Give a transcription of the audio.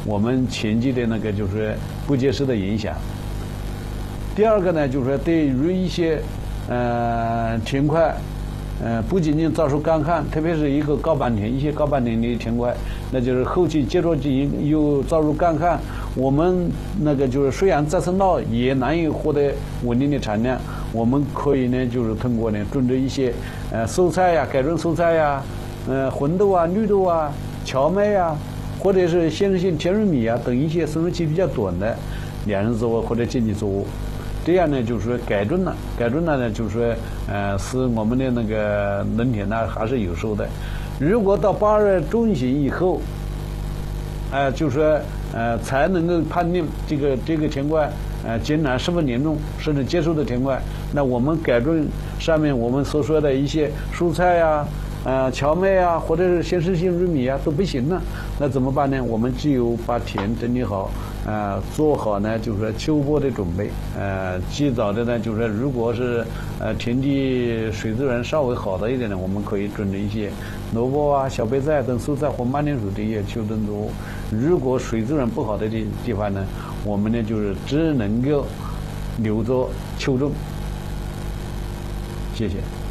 我们前期的那个就是不结实的影响。第二个呢，就是说对于一些田块，不仅仅遭受干旱，特别是一些高半田的田块，那就是后期接着进行又遭受干旱，我们那个就是水养再生稻也难以获得稳定的产量。我们可以呢，就是通过呢种植一些蔬菜呀、改种蔬菜呀、红豆啊、绿豆啊、荞麦呀，或者是鲜食性甜玉米啊等一些生长期比较短的两日作物或者间期作物。这样呢，就是说改种了呢，就是说使我们的那个农田呢还是有收的。如果到8月中旬以后，就是说才能够判定这个田块艰难是否严重，甚至结束的田块，那我们改种上面我们所说的一些蔬菜呀、荞麦啊，或者是鲜食性玉米啊都不行了，那怎么办呢？我们只有把田整理好，做好呢，就是说秋播的准备，及早的呢，就是说如果是田地水资源稍微好的一点呢，我们可以种植一些萝卜啊、小白菜等蔬菜或马铃薯这些秋冬作物。如果水资源不好的地方呢，我们呢就是只能够留作秋种。谢谢。